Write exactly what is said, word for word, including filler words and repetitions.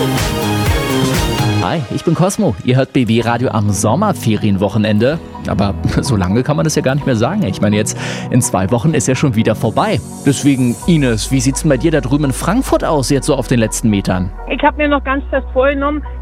Hi, ich bin Cosmo. Ihr hört B W Radio am Sommerferienwochenende. Aber so lange kann man das ja gar nicht mehr sagen. Ich meine, jetzt in zwei Wochen ist ja schon wieder vorbei. Deswegen, Ines, wie sieht's denn bei dir da drüben in Frankfurt aus, jetzt so auf den letzten Metern? Ich habe mir noch ganz fest vorgenommen,